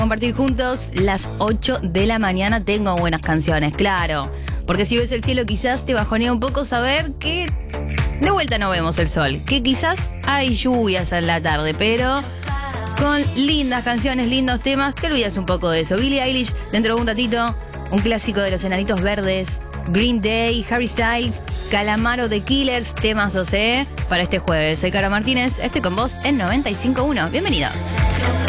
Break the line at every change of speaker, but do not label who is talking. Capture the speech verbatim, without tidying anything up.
Compartir juntos las ocho de la mañana. Tengo buenas canciones, claro. Porque si ves el cielo quizás te bajonea un poco saber que de vuelta no vemos el sol. Que quizás hay lluvias en la tarde, pero con lindas canciones, lindos temas, te olvidas un poco de eso. Billie Eilish, dentro de un ratito, un clásico de los Enanitos Verdes, Green Day, Harry Styles, Calamaro, The Killers, temas O C para este jueves. Soy Cara Martínez, estoy con vos en noventa y cinco punto uno. Bienvenidos.